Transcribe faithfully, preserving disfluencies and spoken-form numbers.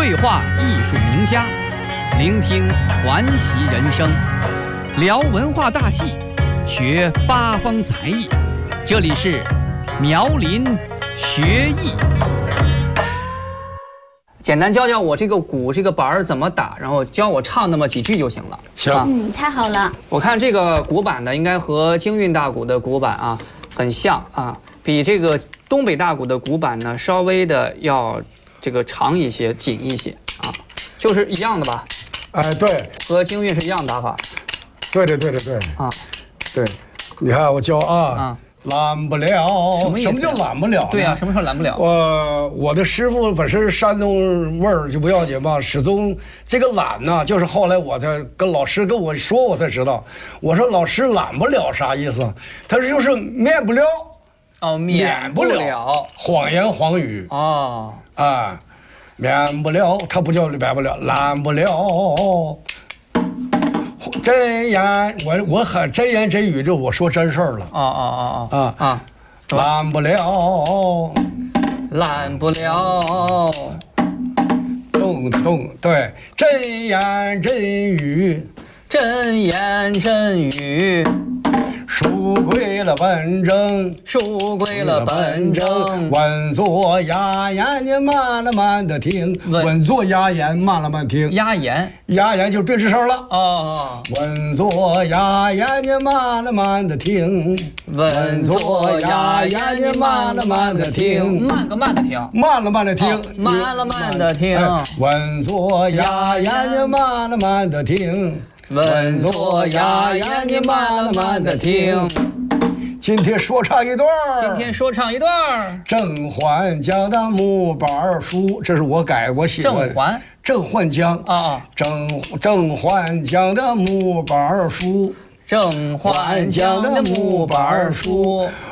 对话艺术名家，聆听传奇人生，聊文化大戏，学八方才艺。这里是苗林学艺。简单教教我这个鼓这个板儿怎么打，然后教我唱那么几句就行了。 行， 啊、 嗯，太好了。 我看这个鼓板呢，应该和京韵大鼓的鼓板啊很像啊，比这个东北大鼓的鼓板呢稍微的要这个长一些、紧一些啊，就是一样的吧？ 哎，对， 和京韵是一样打法。 对对对对对啊， 对，你看我教啊。 啊拦不了， 什么意思、啊？ 什么叫拦不了？ 对呀、啊，什么时候拦不了？ 我我的师傅本身山东味儿就不要紧吧，始终这个懒呢，就是后来我才跟老师跟我说，我才知道。我说老师拦不了啥意思？他说就是免不了， 哦，免不了， 谎言谎语哦， 啊，免不了，他不叫免不了，拦不了。真言，我我很真言真语，就我说真事儿了。 哦哦哦啊啊，拦不了， 拦不了， 动动对，真言真语， 真言真语。 书归了本正， 书归了本正， 稳坐哑言，你慢了慢的听，稳坐哑言，慢了慢听。 哑言， 哑言就是别吱声了。 哦， 稳坐哑言，你慢了慢的听， 稳坐哑言，你慢了慢的听，慢个慢的听， 慢了慢的听， 慢了慢的听。 稳坐哑言，你慢了慢的听。 稳坐哑言，你慢了慢的听。 今天说唱一段今天说唱一段甄嬛江的木板书，这是我改我写的。 甄嬛， 甄嬛江啊啊， 甄甄嬛江的木板书， 甄嬛江的木板书，